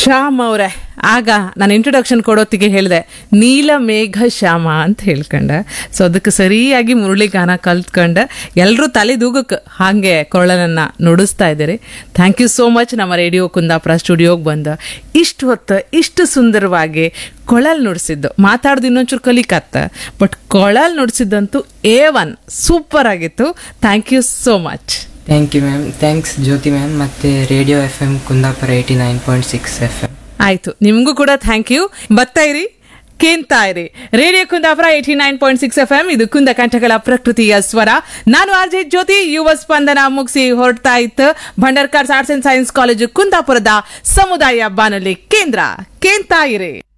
ಶ್ಯಾಮ್ ಅವರೇ, ಆಗ ನಾನು ಇಂಟ್ರೊಡಕ್ಷನ್ ಕೊಡೋತ್ತಿಗೆ ಹೇಳಿದೆ ನೀಲ ಮೇಘ ಶ್ಯಾಮ ಅಂತ ಹೇಳ್ಕೊಂಡೆ. ಸೊ ಅದಕ್ಕೆ ಸರಿಯಾಗಿ ಮುರಳಿ ಗಾನ ಕಲ್ತ್ಕೊಂಡೆ. ಎಲ್ಲರೂ ತಲೆದೂಗಕ್ಕೆ ಹಾಗೆ ಕೊರಳನ್ನು ನುಡಿಸ್ತಾ ಇದ್ದೀರಿ. Thank you so much. ನಮ್ಮ ರೇಡಿಯೋ ಕುಂದಾಪುರ ಸ್ಟುಡಿಯೋಗೆ ಬಂದು ಇಷ್ಟು ಹೊತ್ತು ಇಷ್ಟು ಸುಂದರವಾಗಿ ಕೊಳಲ್ ನುಡಿಸಿದ್ದು. ಮಾತಾಡ್ದು ಇನ್ನೊಂಚೂರು ಕಲಿಕತ್ತ, ಬಟ್ ಕೊಳಲ್ ನುಡಿಸಿದ್ದಂತೂ A1 ಸೂಪರ್ ಆಗಿತ್ತು. Thank you so much. Thank you ma'am. Thanks Jyothi ma'am ಮತ್ತು ರೇಡಿಯೋ FM ಕುಂದಾಪುರ 89.6 FM. ಆಯ್ತು, ನಿಮಗೂ ಕೂಡ ಥ್ಯಾಂಕ್ ಯು. ಬರ್ತಾ ಇರಿ, ಕೇಳ್ತಾ ಇರಿ ರೇಡಿಯೋ ಕುಂದಾಪುರ 89.6 FM. ಇದು ಕುಂದ ಕಂಠಗಳ ಪ್ರಕೃತಿಯ ಸ್ವರ. ನಾನು RJ ಜ್ಯೋತಿ. ಯುವ ಸ್ಪಂದನ ಮುಗಿಸಿ ಹೊರಡ್ತಾ ಇತ್ತು Bhandarkar arts and science college ಕುಂದಾಪುರದ ಸಮುದಾಯ ಬಾನುಲಿ ಕೇಂದ್ರ. ಕೇಳ್ತಾ ಇರಿ.